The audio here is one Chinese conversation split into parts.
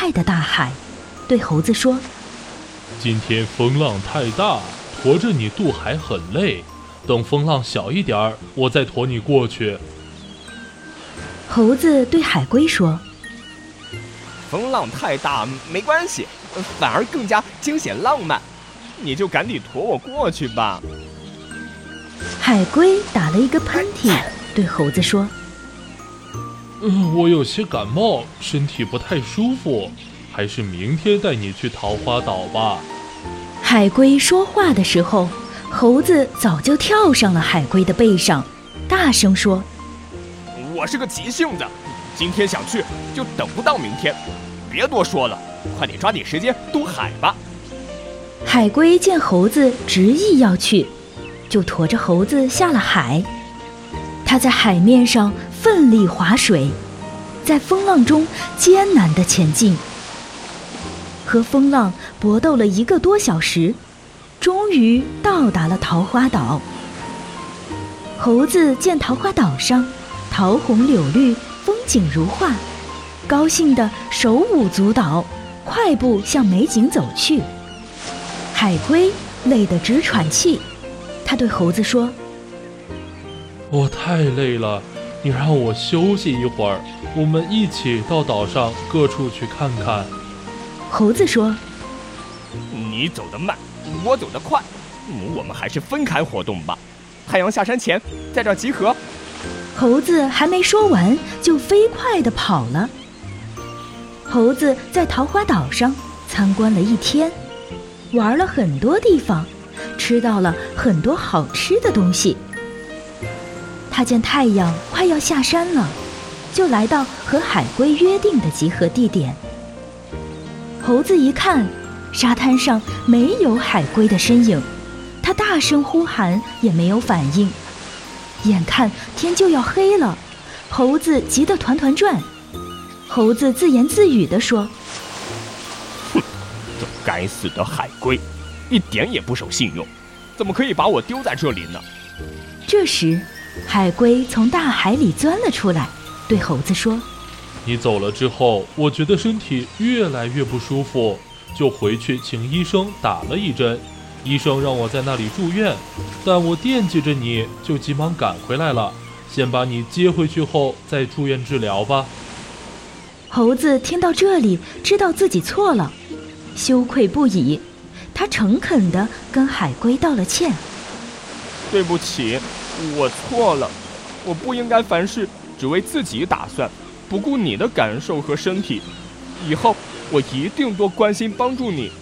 快的大海，对猴子说： 今天风浪太大，驮着你渡海很累，等风浪小一点，我再驮你过去。 猴子对海龟说： 风浪太大没关系，反而更加惊险浪漫，你就赶紧驮我过去吧。 海龟打了一个喷嚏，对猴子说： 我有些感冒，身体不太舒服，还是明天带你去桃花岛吧。 海龟说话的时候，猴子早就跳上了海龟的背上，大声说： 我是个急性子，今天想去就等不到明天，别多说了，快点抓紧时间渡海吧。 海龟见猴子执意要去，就驮着猴子下了海。他在海面上奋力划水，在风浪中艰难地前进，和风浪搏斗了1个多小时，终于到达了桃花岛。猴子见桃花岛上桃红柳绿，风景如画，高兴地手舞足蹈，快步向美景走去。海龟累得直喘气，他对猴子说： 我太累了，你让我休息一会儿，我们一起到岛上各处去看看。 猴子说： 你走得慢，我走得快，我们还是分开活动吧，太阳下山前在这儿集合。 猴子还没说完，就飞快地跑了。猴子在桃花岛上参观了1天，玩了很多地方，吃到了很多好吃的东西。他见太阳快要下山了，就来到和海龟约定的集合地点。猴子一看，沙滩上没有海龟的身影，他大声呼喊也没有反应。眼看天就要黑了，猴子急得团团转。猴子自言自语地说： 这该死的海龟，一点也不守信用，怎么可以把我丢在这里呢？ 这时海龟从大海里钻了出来，对猴子说： 你走了之后，我觉得身体越来越不舒服，就回去请医生打了1针。医生让我在那里住院，但我惦记着你，就急忙赶回来了。先把你接回去后再住院治疗吧。 猴子听到这里，知道自己错了，羞愧不已。他诚恳地跟海龟道了歉： 对不起，我错了，我不应该凡事只为自己打算，不顾你的感受和身体。以后我一定多关心帮助你。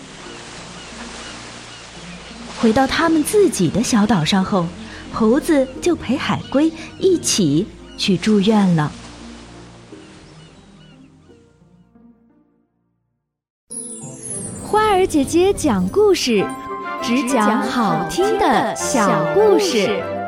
回到他们自己的小岛上后，猴子就陪海龟一起去住院了。 花儿姐姐讲故事，只讲好听的小故事。